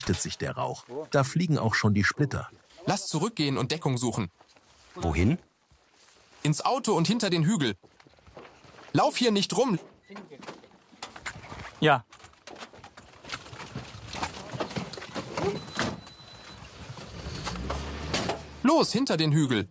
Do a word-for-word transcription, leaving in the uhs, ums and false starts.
sich der Rauch. Da fliegen auch schon die Splitter. Lass zurückgehen und Deckung suchen. Wohin? Ins Auto und hinter den Hügel. Lauf hier nicht rum. Ja. Los, hinter den Hügel.